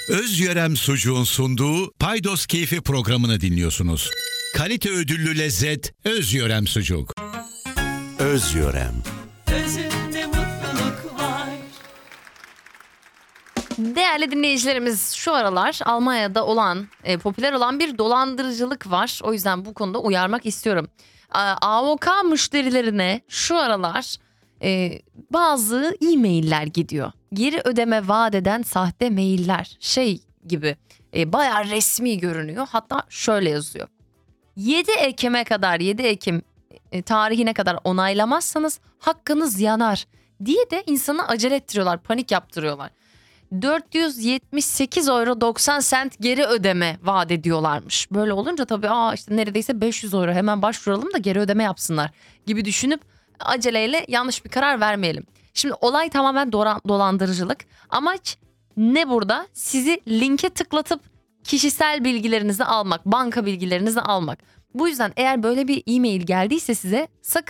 Özyörem Sucuğun sunduğu Paydos Keyfi programını dinliyorsunuz. Kalite ödüllü lezzet Özyörem Sucuk. Özyörem. Özünde mutluluk var. Değerli dinleyicilerimiz, şu aralar Almanya'da olan popüler olan bir dolandırıcılık var. O yüzden bu konuda uyarmak istiyorum. AOK müşterilerine şu aralar bazı e-mailler gidiyor. Geri ödeme vaat eden sahte mailler gibi bayağı resmi görünüyor. Hatta şöyle yazıyor. 7 Ekim tarihine kadar onaylamazsanız hakkınız yanar diye de insanı acele ettiriyorlar, panik yaptırıyorlar. 478 euro 90 sent geri ödeme vaat ediyorlarmış. Böyle olunca tabii işte neredeyse 500 euro hemen başvuralım da geri ödeme yapsınlar gibi düşünüp aceleyle yanlış bir karar vermeyelim. Şimdi olay tamamen dolandırıcılık. Amaç ne burada? Sizi linke tıklatıp kişisel bilgilerinizi almak, banka bilgilerinizi almak. Bu yüzden eğer böyle bir e-mail geldiyse size